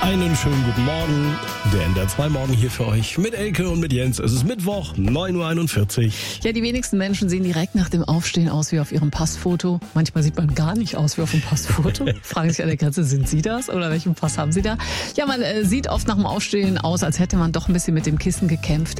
Einen schönen guten Morgen. Der NDR 2 Morgen hier für euch mit Elke und mit Jens. Es ist Mittwoch, 9.41 Uhr. Ja, die wenigsten Menschen sehen direkt nach dem Aufstehen aus wie auf ihrem Passfoto. Manchmal sieht man gar nicht aus wie auf dem Passfoto. Fragen sich an der Grenze, sind Sie das oder welchen Pass haben Sie da? Ja, man sieht oft nach dem Aufstehen aus, als hätte man doch ein bisschen mit dem Kissen gekämpft.